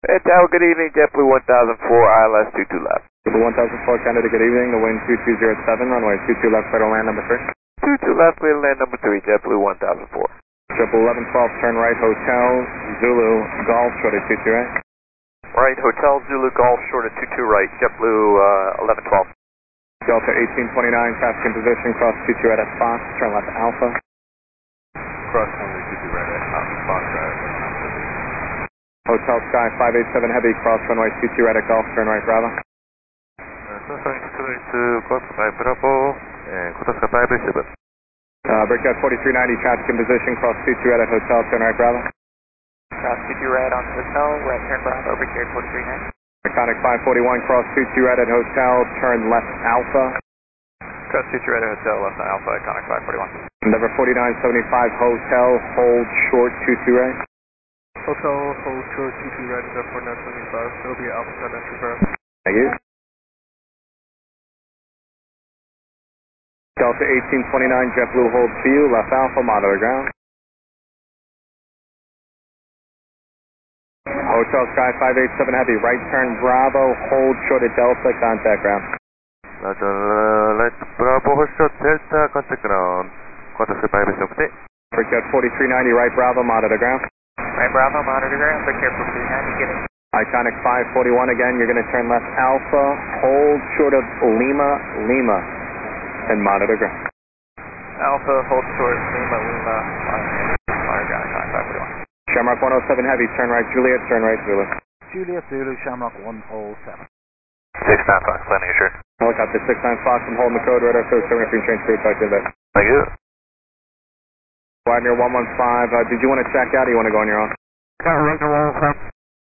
Tower, good evening. JetBlue 1004, ILS 22 left. JetBlue 1004, Canada, good evening. The wind 2207, runway 22 left, clear to land number 3. 22 left, clear to land number 3, JetBlue 1004. JetBlue 1112, turn right, Hotel Zulu Golf, short at 22 right. Right, Hotel Zulu Golf, short at 22 right, JetBlue 1112. Delta 1829, task in position, cross 22 right at Fox, turn left Alpha. Cross runway 22 right at Fox, Hotel Sky 587 Heavy, cross runway 22 right at Golf, turn right Bravo. Cross runway 22 right to Golf, right Bravo, and Kotaska 587. Breakout 4390, traffic in position, cross 22 right at Hotel, turn right Bravo. Cross 22 right on Hotel, right turn Bravo, breakout 4390. Iconic 541, cross 22 right at Hotel, turn left Alpha. Cross 22 right at Hotel, left on Alpha, Iconic 541. Number 4975, Hotel, hold short 22 right. Hotel, hold short 22 right, is 4975, it'll be Alpha 10 entry first. Thank you. Delta 1829, JetBlue hold to you, left Alpha, monitor ground. Hotel Sky 587 Heavy, right turn Bravo, hold short at Delta, contact ground. Roger, right Bravo, hold short Delta, contact ground. Kotaska 587. Breakout 4390, right Bravo, monitor ground. Right Bravo, monitor ground, breakout 4390, get it. Iconic 541 again, you're going to turn left Alpha, hold short of Lima, Lima, and monitor ground. Alpha, hold short, Lima, monitor ground, Iconic 541. Shamrock 107 Heavy, turn right Juliet, turn right Zulu. Juliet Zulu, Shamrock 107. 69 Fox, landing assured. Helicopter 69 Fox, I'm holding the code, radar code 73, train through, talk to you later. Thank you. Wagner 115, did you want to check out or you want to go on your own? Right